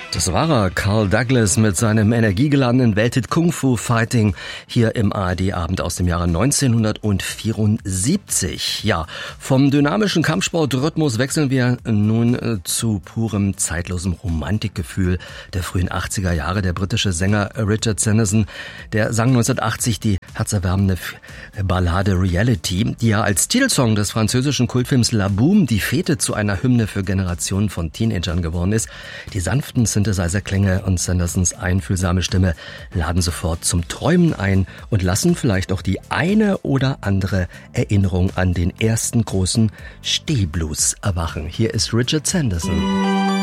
Das war er, Carl Douglas mit seinem energiegeladenen Welthit Kung Fu Fighting hier im ARD-Abend aus dem Jahre 1974. Ja, vom dynamischen Kampfsportrhythmus wechseln wir nun zu purem zeitlosem Romantikgefühl der frühen 80er Jahre. Der britische Sänger Richard Sanderson, der sang 1980 die herzerwärmende Ballade Reality, die ja als Titelsong des französischen Kultfilms La Boum die Fete zu einer Hymne für Generationen von Teenagern geworden ist. Die sanften Synthesizer-Klänge und Sandersons einfühlsame Stimme laden sofort zum Träumen ein und lassen vielleicht auch die eine oder andere Erinnerung an den ersten großen Stehblues erwachen. Hier ist Richard Sanderson.